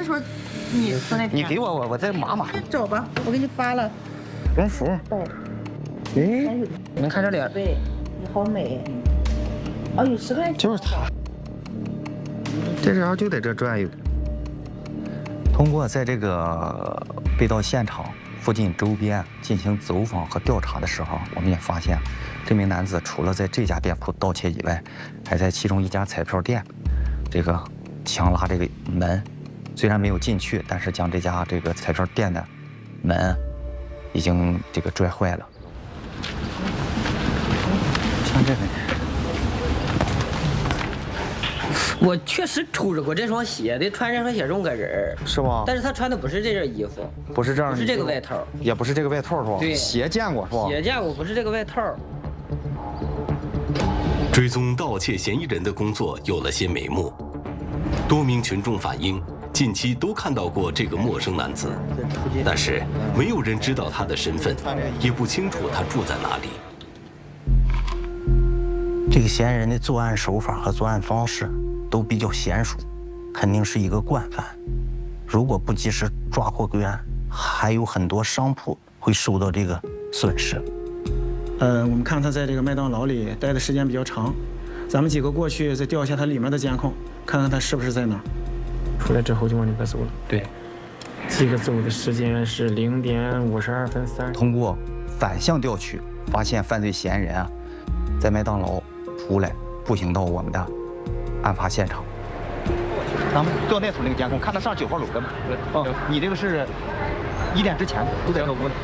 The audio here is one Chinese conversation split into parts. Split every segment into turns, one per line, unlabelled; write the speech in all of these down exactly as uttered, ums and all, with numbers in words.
是不是你说那天？
你给我，我我再码码。
走吧，我给你发了。
蝙蝠。对。哎，能看这脸？
对，你好美。哦，有十块钱。
就是他。这时候就在这转悠。通过在这个被盗现场附近周边进行走访和调查的时候，我们也发现，这名男子除了在这家店铺盗窃以外，还在其中一家彩票店，这个强拉这个门，虽然没有进去，但是将这家这个彩票店的门已经这个拽坏了。像这个。
我确实抽着过这双鞋的，穿这双鞋中个人
是吗？
但是他穿的不是这件衣服，
不是这样，
不是这个外套，
也不是这个外套是吧？
对，
鞋见过是吧？
鞋见过，不是这个外套。
追踪盗窃嫌疑人的工作有了些眉目，多名群众反映，近期都看到过这个陌生男子，但是没有人知道他的身份，也不清楚他住在哪里。
这个嫌疑人的作案手法和作案方式都比较娴熟，肯定是一个惯犯。如果不及时抓获归案，还有很多商铺会受到这个损失。
呃，我们看他在这个麦当劳里待的时间比较长，咱们几个过去再调一下他里面的监控，看看他是不是在哪儿。
出来之后就往里边走了。
对，
这个走的时间是零点五十二分三。
通过反向调取，发现犯罪嫌疑人啊，在麦当劳出来步行到我们的案发现场。咱们调那头那个监控，看得上九号楼的吗？对。哦，你这个是一点之前的，都在那屋里。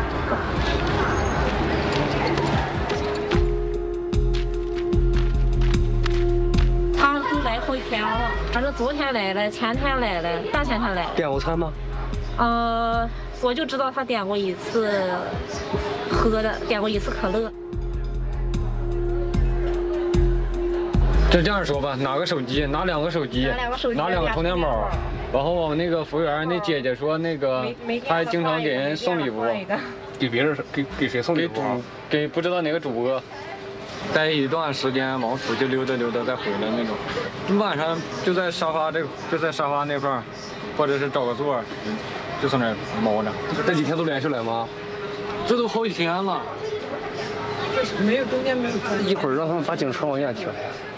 他都来好几天了，反正昨天来了，前天来了，大前天来了。
点过餐吗？
呃，我就知道他点过一次喝的，点过一次可乐。
就这样说吧，拿个手机，拿两个手机，
拿两个手机，
拿两个充电宝。然后我们那个服务员那姐姐说，那个她经常给人送礼物，
给别人给给谁送礼物？
给不知道哪个主播。待一段时间往出去溜达溜达再回来那种。晚上就在沙发这就在沙发那块儿，或者是找个座，就从那儿猫着。
这几天都连续来吗？
这都好几天了。
没有中间没有。
一会儿让他们把警车往前停。